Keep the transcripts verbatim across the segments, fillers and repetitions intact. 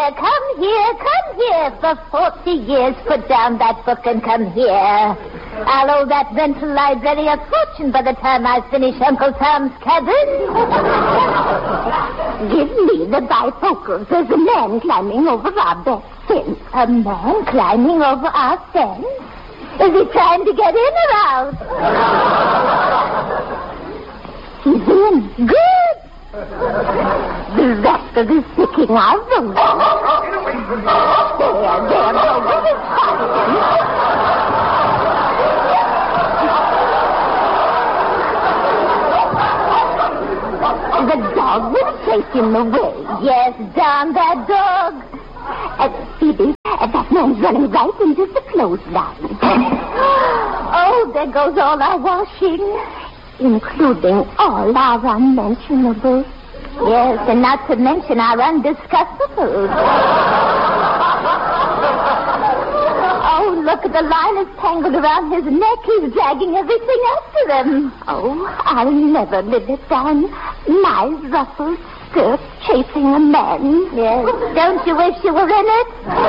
here, come here, come here. For forty years, put down that book and come here. I'll owe that rental library a fortune by the time I finish Uncle Tom's Cabin. Give me the bifocals. There's a man climbing over our back fence. A man climbing over our fence? Is he trying to get in or out? He's in. Good. The rascal is picking our road. There, there, over his The dog will chase him away. Yes, down that dog. Uh, Phoebe, uh, that man's running right into the clothesline. Oh, there goes all our washing. Including all our unmentionables. Yes, and not to mention our undiscussables. Oh, look at the line is tangled around his neck. He's dragging everything after him. Oh, I'll never live it down. My ruffled skirt chasing a man. Yes. Don't you wish you were in it?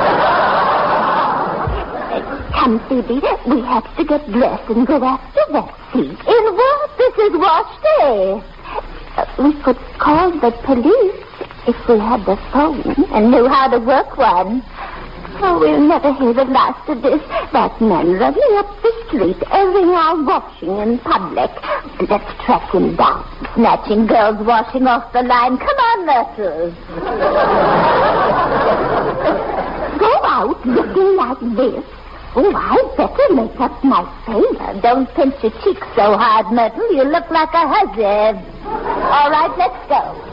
Come, Phoebe, we have to get dressed and go after that seat. In what? This is wash day. Uh, we could call the police if we had the phone. And knew how to work one. Oh, we'll never hear the last of this. That man running up the street, airing our washing in public. Let's track him down. Snatching girls washing off the line. Come on, Myrtle. Go out looking like this. Oh, I'd better make up my face. Uh, don't pinch your cheeks so hard, Myrtle. You look like a hussy. All right, let's go.